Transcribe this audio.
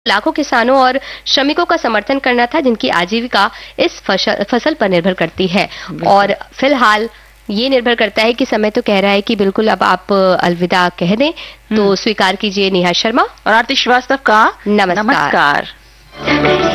लाखों किसानों और श्रमिकों का समर्थन करना था जिनकी आजीविका इस फसल पर निर्भर करती है। और फिलहाल ये निर्भर करता है कि समय तो कह रहा है कि बिल्कुल अब आप अलविदा कह दें, तो स्वीकार कीजिए नेहा शर्मा और आरती श्रीवास्तव का नमस्कार।